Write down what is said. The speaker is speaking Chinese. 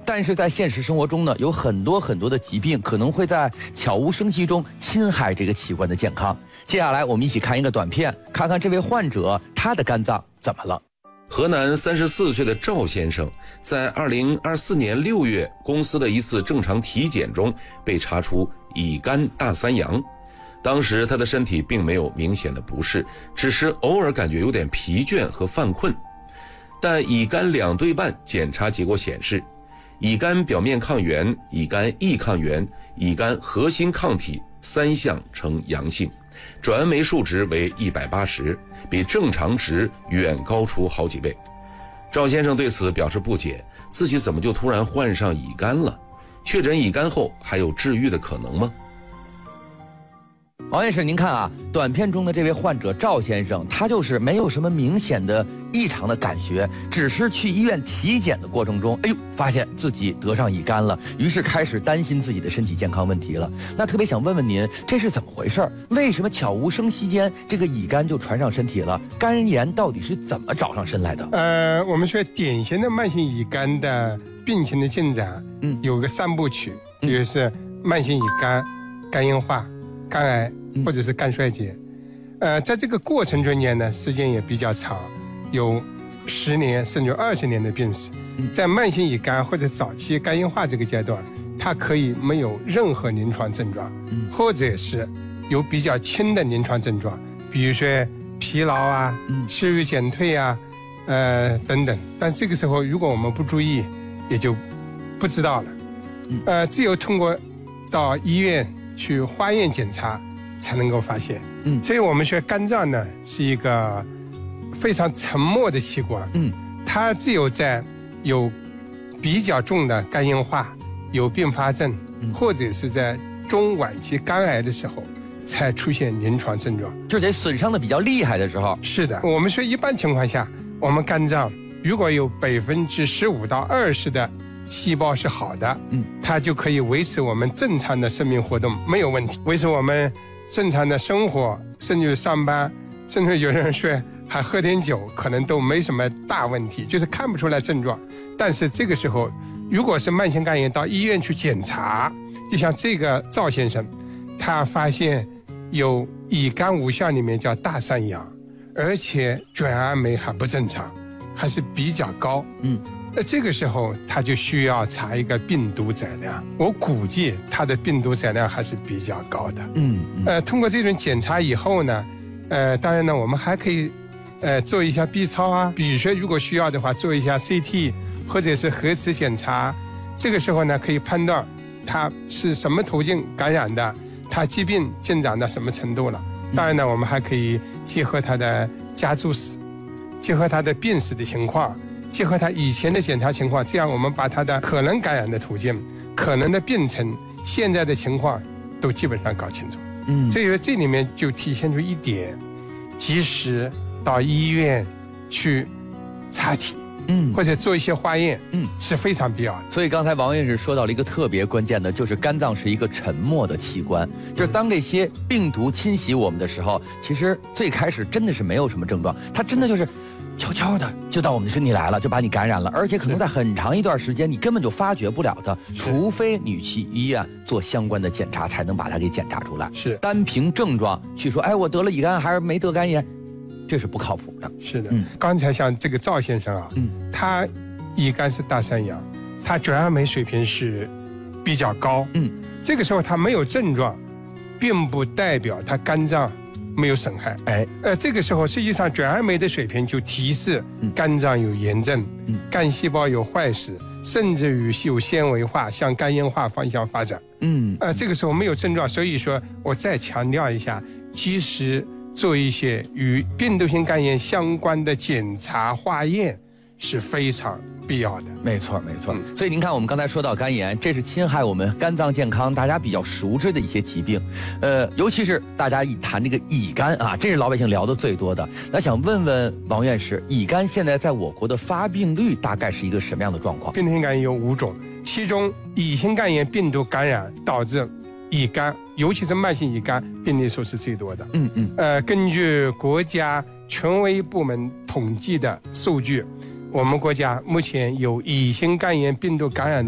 但是在现实生活中呢，有很多的疾病可能会在悄无声息中侵害这个器官的健康。接下来我们一起看一个短片，看看这位患者他的肝脏怎么了。 河南34岁的赵先生，在2024年6月公司的一次正常体检中被查出乙肝大三阳。当时他的身体并没有明显的不适，只是偶尔感觉有点疲倦和犯困。但乙肝2对半检查结果显示，乙肝表面抗原、乙肝异抗原、乙肝核心抗体3项呈阳性，转氨酶数值为180，比正常值远高出好几倍。赵先生对此表示不解，自己怎么就突然患上乙肝了？确诊乙肝后还有治愈的可能吗？ 王院士，您看啊，短片中的这位患者赵先生，他就是没有什么明显的异常的感觉，只是去医院体检的过程中，发现自己得上乙肝了，于是开始担心自己的身体健康问题了。那特别想问问您，这是怎么回事？为什么悄无声息间这个乙肝就传上身体了？肝炎到底是怎么找上身来的？ 我们说典型的慢性乙肝的病情的进展，有个3部曲，比如是慢性乙肝、肝硬化、肝癌或者是肝衰竭。在这个过程中间呢，时间也比较长，有10年甚至20年的病史。在慢性乙肝或者早期肝硬化这个阶段，它可以没有任何临床症状，或者是有比较轻的临床症状，比如说疲劳啊、食欲减退啊，等等。但这个时候如果我们不注意，也就不知道了。只有通过到医院去化验检查才能够发现。所以我们说肝脏呢是一个非常沉默的器官。它只有在有比较重的肝硬化、有并发症，或者是在中晚期肝癌的时候才出现临床症状， 就得损伤的比较厉害的时候。 是的，我们说一般情况下，我们肝脏如果有15%到20%的细胞是好的，它就可以维持我们正常的生命活动，没有问题，维持我们正常的生活，甚至上班，甚至有人说还喝点酒，可能都没什么大问题，就是看不出来症状。但是这个时候，如果是慢性肝炎到医院去检查，就像这个赵先生，他发现有乙肝5项里面叫大三阳，而且转氨酶还不正常，还是比较高。这个时候他就需要查一个病毒载量，我估计他的病毒载量还是比较高的。通过这种检查以后呢，当然呢，我们还可以做一下 B 超啊，比如说如果需要的话，做一下 CT 或者是核磁检查。这个时候呢，可以判断他是什么途径感染的，他疾病进展到什么程度了。当然呢，我们还可以结合他的家族史，结合他的病史的情况，结合他以前的检查情况，这样我们把他的可能感染的途径、可能的病程、现在的情况都基本上搞清楚。所以说这里面就体现出一点，及时到医院去查体，或者做一些化验，是非常必要的。 所以刚才王院士说到了一个特别关键的，就是肝脏是一个沉默的器官，就是当这些病毒侵袭我们的时候，其实最开始真的是没有什么症状，它真的就是悄悄的就到我们的身体来了，就把你感染了，而且可能在很长一段时间你根本就发觉不了它，除非你去医院做相关的检查才能把它给检查出来。 是单凭症状去说，我得了乙肝还是没得肝炎，这是不靠谱的。 是的，刚才像这个赵先生啊，他乙肝是大三阳，他转氨酶水平是比较高，这个时候他没有症状，并不代表他肝脏没有损害。这个时候实际上转氨酶的水平就提示肝脏有炎症，肝细胞有坏死，甚至于有纤维化，向肝硬化方向发展。这个时候没有症状，所以说我再强调一下，及时做一些与病毒性肝炎相关的检查化验是非常必要的。 没错。所以您看，我们刚才说到肝炎，这是侵害我们肝脏健康大家比较熟知的一些疾病。尤其是大家一谈这个乙肝啊，这是老百姓聊的最多的。那想问问王院士，乙肝现在在我国的发病率大概是一个什么样的状况？ 病毒性肝炎有5种，其中乙型肝炎病毒感染导致乙肝，尤其是慢性乙肝病例数是最多的。根据国家权威部门统计的数据，我们国家目前有乙型肝炎病毒感染